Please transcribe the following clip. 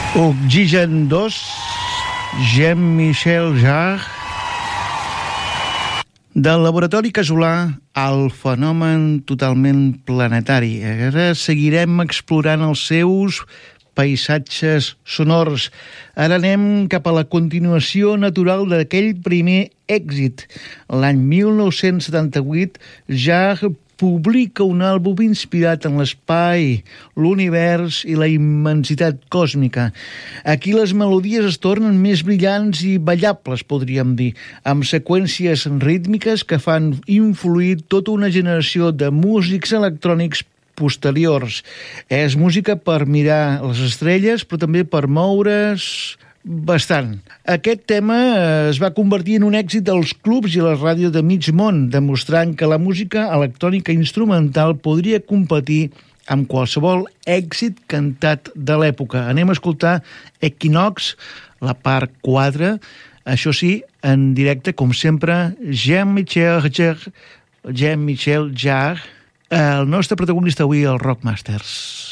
Oxygen 2, Jean-Michel Jarre, del laboratori casolà al fenomen totalment planetari. Ara seguirem explorant els seus paisatges sonors. Ara anem cap a la continuació natural d'aquell primer èxit. L'any 1978, Jarre publica un àlbum inspirat en l'espai, l'univers i la immensitat còsmica. Aquí les melodies es tornen més brillants i ballables, podríem dir, amb seqüències rítmiques que fan influir tota una generació de músics electrònics posteriors. És música per mirar les estrelles, però també per moure's bastant. Aquest tema es va convertir en un èxit dels clubs i les ràdios de mig món, demostrant que la música electrònica instrumental podria competir amb qualsevol èxit cantat de l'època. Anem a escoltar Equinox, la part 4, això sí, en directe, com sempre, Jean-Michel Jarre, el nostre protagonista avui, el Rockmasters.